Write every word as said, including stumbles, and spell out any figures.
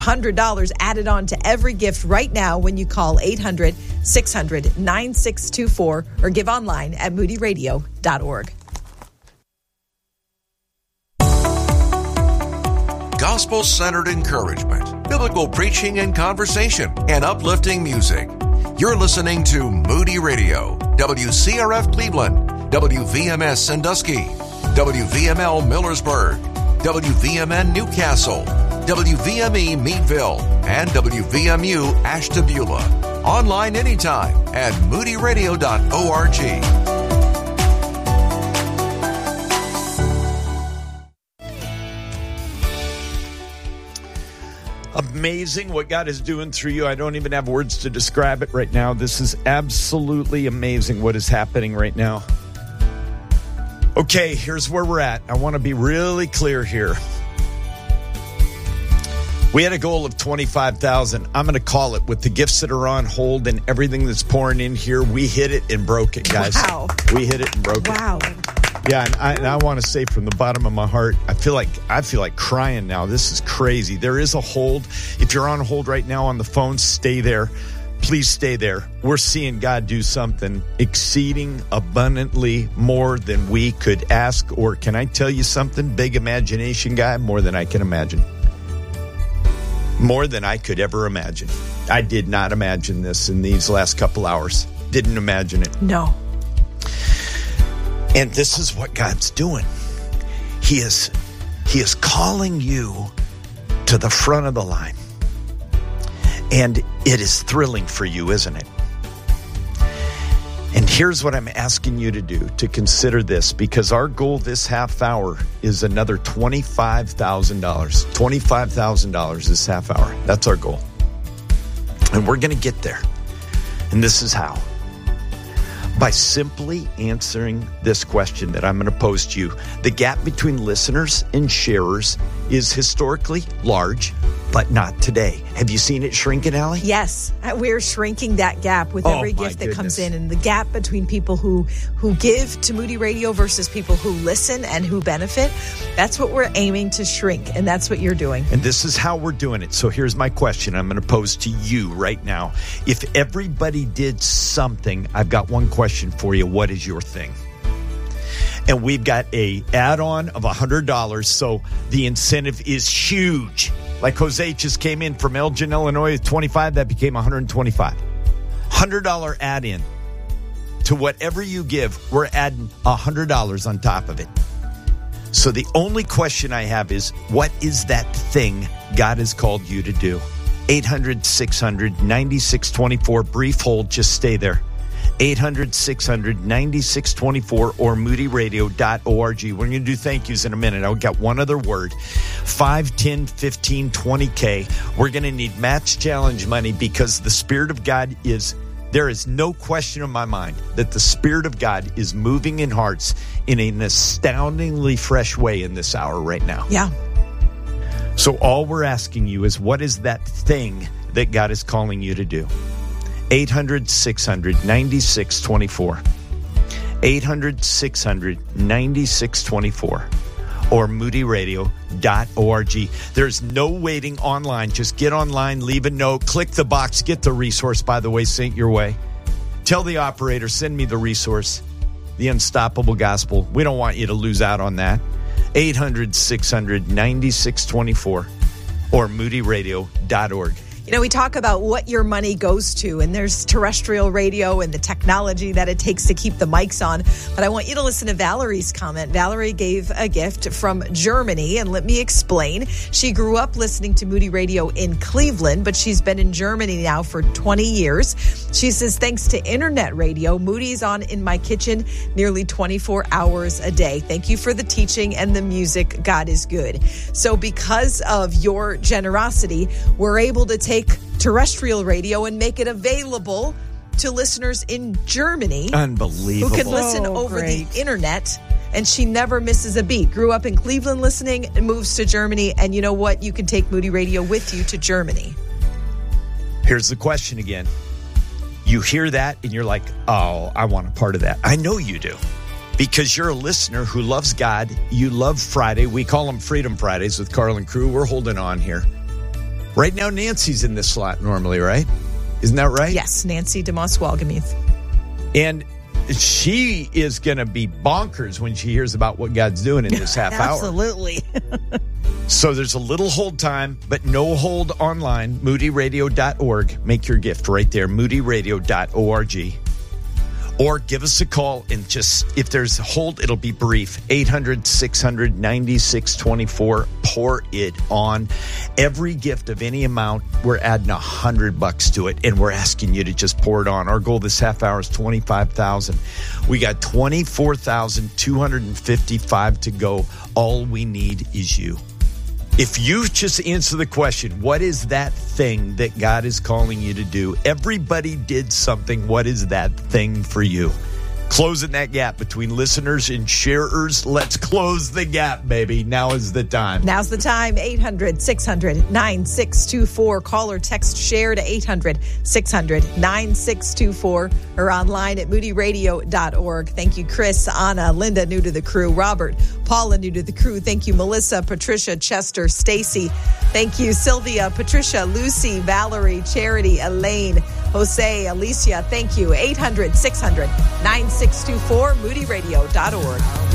one hundred dollars added on to every gift right now when you call eight hundred, six hundred, nine six two four or give online at moody radio dot org. Gospel-centered encouragement, biblical preaching and conversation, and uplifting music. You're listening to Moody Radio, W C R F Cleveland, W V M S Sandusky, W V M L Millersburg, W V M N Newcastle, W V M E Meadville, and W V M U Ashtabula. Online anytime at moody radio dot org. Amazing what God is doing through you. I don't even have words to describe it right now. This is absolutely amazing what is happening right now. Okay, here's where we're at. I want to be really clear here. We had a goal of twenty-five thousand. I'm going to call it with the gifts that are on hold and everything that's pouring in here. We hit it and broke it, guys. Wow. We hit it and broke wow. it. Wow. Yeah, and I, and I want to say from the bottom of my heart, I feel like I feel like crying now. This is crazy. There is a hold. If you're on hold right now on the phone, stay there. Please stay there. We're seeing God do something exceeding abundantly more than we could ask. Or can I tell you something? Big imagination guy, more than I can imagine. More than I could ever imagine. I did not imagine this in these last couple hours. Didn't imagine it. No. And this is what God's doing. He is, he is calling you to the front of the line. And it is thrilling for you, isn't it? And here's what I'm asking you to do, to consider this, because our goal this half hour is another twenty-five thousand dollars. twenty-five thousand dollars this half hour. That's our goal. And we're going to get there. And this is how. By simply answering this question that I'm going to pose to you. The gap between listeners and sharers is historically large, but not today. Have you seen it shrinking, Allie? Yes, we're shrinking that gap with Oh, every my gift that comes goodness. in, and the gap between people who who give to Moody Radio versus people who listen and who benefit. That's what we're aiming to shrink, and that's what you're doing. And this is how we're doing it. So here's my question I'm going to pose to you right now. If everybody did something, I've got one question for you. What is your thing? And we've got a add-on of one hundred dollars, so the incentive is huge. Like Jose just came in from Elgin, Illinois, with twenty-five, that became one hundred twenty-five. one hundred dollars add-in to whatever you give, we're adding one hundred dollars on top of it. So the only question I have is, what is that thing God has called you to do? eight hundred, six hundred, ninety-six twenty-four. Brief hold, just stay there. eight hundred, six hundred, ninety-six twenty-four or moody radio dot org. We're going to do thank yous in a minute. I've got one other word. five, ten, fifteen, twenty K. We're going to need Match Challenge money because the Spirit of God is, there is no question in my mind that the Spirit of God is moving in hearts in an astoundingly fresh way in this hour right now. Yeah. So all we're asking you is, what is that thing that God is calling you to do? eight hundred, six hundred, ninety-six twenty-four. eight hundred, six hundred, ninety-six twenty-four. Or moody radio dot org. There's no waiting online. Just get online, leave a note, click the box, get the resource, by the way, sent your way. Tell the operator, send me the resource, the Unstoppable Gospel. We don't want you to lose out on that. eight hundred, six hundred, ninety-six twenty-four or moody radio dot org. You know, we talk about what your money goes to, and there's terrestrial radio and the technology that it takes to keep the mics on. But I want you to listen to Valerie's comment. Valerie gave a gift from Germany, and let me explain. She grew up listening to Moody Radio in Cleveland, but she's been in Germany now for twenty years. She says, thanks to internet radio, Moody's on in my kitchen nearly twenty-four hours a day. Thank you for the teaching and the music. God is good. So because of your generosity, we're able to take terrestrial radio and make it available to listeners in Germany. Unbelievable. Who can listen Oh, over great. the internet. And she never misses a beat. Grew up in Cleveland listening and moves to Germany. And you know what? You can take Moody Radio with you to Germany. Here's the question again. You hear that and you're like, oh, I want a part of that. I know you do. Because you're a listener who loves God. You love Friday. We call them Freedom Fridays with Carl and crew. We're holding on here. Right now, Nancy's in this slot normally, right? Isn't that right? Yes, Nancy DeMoss Walgamuth. And she is going to be bonkers when she hears about what God's doing in this half hour. Absolutely. So there's a little hold time, but no hold online. moody radio dot org. Make your gift right there, moody radio dot org. Or give us a call and just, if there's a hold, it'll be brief. eight hundred, six hundred, ninety-six twenty-four. Pour it on. Every gift of any amount, we're adding a hundred bucks to it, and we're asking you to just pour it on. Our goal this half hour is twenty-five thousand. We got twenty-four thousand two hundred fifty-five to go. All we need is you. If you just answer the question, what is that thing that God is calling you to do? Everybody did something. What is that thing for you? Closing that gap between listeners and sharers. Let's close the gap, baby. Now is the time. Now's the time. eight hundred, six hundred, nine six two four. Call or text share to eight hundred, six hundred, nine six two four or online at moody radio dot org. Thank you, Chris, Anna, Linda, new to the crew, Robert, Paula, new to the crew. Thank you, Melissa, Patricia, Chester, Stacy. Thank you, Sylvia, Patricia, Lucy, Valerie, Charity, Elaine, Jose, Alicia. Thank you. eight hundred, six hundred, nine six two four, moody radio dot org.